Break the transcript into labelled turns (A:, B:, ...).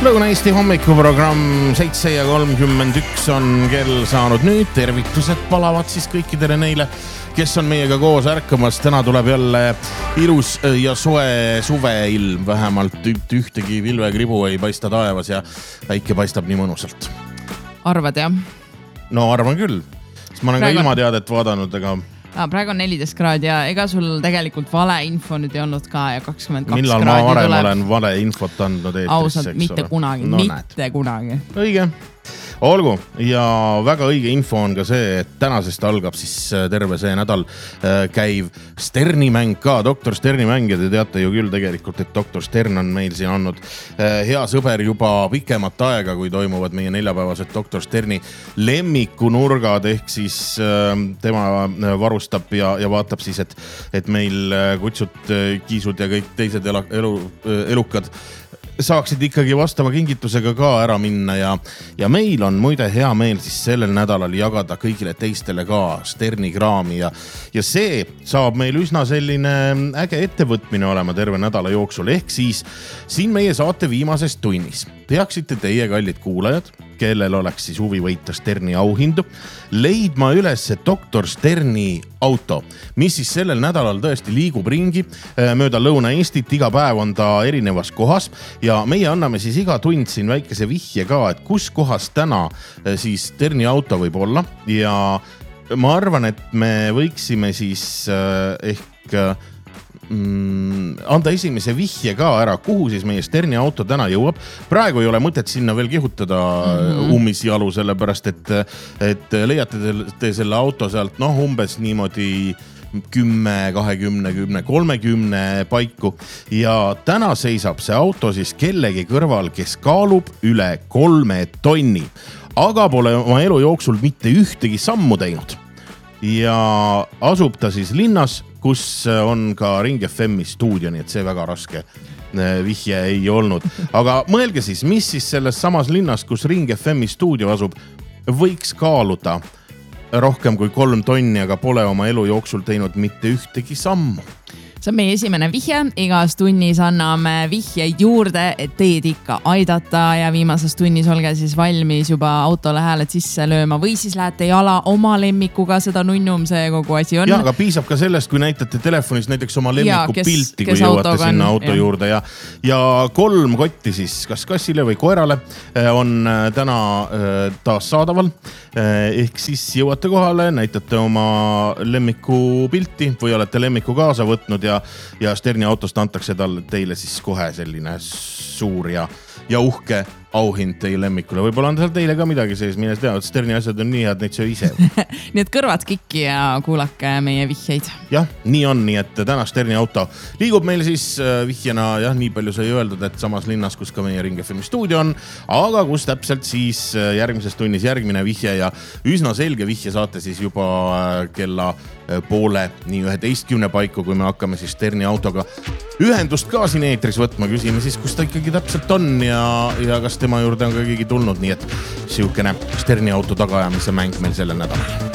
A: Lõuna-Eesti hommikuprogramm 7:31 on kell saanud nüüd. Tervitused palavad siis kõikidele neile, kes on meiega koos ärkamas. Täna tuleb jälle ilus ja soe suveilm. Vähemalt ühtegi vilvekribu ei paista taevas ja päike paistab nii mõnusalt.
B: Arvad, jah?
A: No arvan küll. Ma olen ka ilmateadet vaadanud, aga...
B: praegu on 14 kraadi ja ega sul tegelikult valeinfo nüüd ei olnud ka ja 22 kraadi
A: millal ma varem olen valeinfot andnud eetrisse?
B: Ausalt, mitte kunagi, no, mitte kunagi.
A: Õige. Olgu, ja väga õige info on ka see, et tänasest algab siis terve see nädal käiv Sterni mäng ka, Dr. Sterni mäng, ja te teate ju küll tegelikult, et Dr. Stern on meil siin andnud hea sõber juba pikemat aega, kui toimuvad meie neljapäevased Dr. Sterni lemmikunurgad, ehk siis tema varustab ja vaatab siis, et meil kutsud, kiisud ja kõik teised elukad saaksid ikkagi vastava kingitusega ka ära minna ja meil on muide hea meel siis sellel nädalal jagada kõigile teistele ka Sterni kraami ja see saab meil üsna selline äge ettevõtmine olema terve nädala jooksul, ehk siis siin meie saate viimases tunnis peaksite teie kallid kuulajad, kellel oleks siis huvi võita Sterni auhindu, leidma üles Dr. Sterni auto, mis siis sellel nädalal tõesti liigub ringi mööda Lõuna-Eestit. Iga päev on ta erinevas kohas ja meie anname siis iga tund siin väikese vihje ka, et kus kohas täna siis Sterni auto võib olla, ja ma arvan, et me võiksime siis ehk anda esimese vihje ka ära, kuhu siis meie Sterni auto täna jõuab. Praegu ei ole mõtet sinna veel kihutada ummisjalu, sellepärast et leiate te selle auto sealt umbes niimoodi 10, 20, 10, 30 paiku ja täna seisab see auto siis kellegi kõrval, kes kaalub üle 3 tonni, aga pole oma elu jooksul mitte ühtegi sammu teinud ja asub ta siis linnas, kus on ka Ring FM stuudio, nii et see väga raske vihje ei olnud. Aga mõelge siis, mis siis selles samas linnas, kus Ring FM stuudio asub, võiks kaaluda rohkem kui 3 tonni, aga pole oma elu jooksul teinud mitte ühtegi sammu.
B: See on meie esimene vihje, igas tunnis anname vihjeid juurde, et teid ikka aidata ja viimases tunnis olge siis valmis juba autole hääled sisse lööma või siis lähete jala oma lemmikuga, seda nunnum see kogu asi on.
A: Ja, aga piisab ka sellest, kui näitate telefonis näiteks oma lemmiku pilti, kui jõuate sinna auto juurde ja 3 kotti siis kas kassile või koerale on täna taas saadaval, ehk siis jõuate kohale, näitate oma lemmiku pilti või olete lemmiku kaasa võtnud ja Sterni autost antakse teile siis kohe selline suur ja uhke auhind teie lemmikule. Võib-olla on seal teile ka midagi sees, mille teavad, Sterni asjad on nii head, neid söö ise.
B: Nii et kõrvad kikki ja kuulake meie vihjeid.
A: Jah, nii on, nii et täna Sterni auto liigub meil siis vihjena, nii palju sai öeldud, et samas linnas, kus ka meie Ring FM stuudio on, aga kus täpselt siis järgmises tunnis järgmine vihje ja üsna selge vihje saate siis juba kella poole nii 11 paiku, kui me hakkame siis Sterni autoga ühendust ka siin eetris võtma, küsime siis, kus ta ikkagi täpselt on ja kas tema juurde on ka keegi tulnud, nii et siukene Sterni auto tagaajamise mäng meil sellel nädalal.